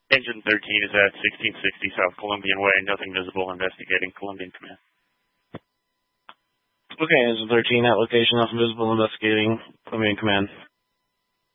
Engine 13 is at 1660 South Columbian Way. Nothing visible. Investigating. Columbian Command. Okay, Engine 13 at location. Nothing visible. Investigating. Columbian Command.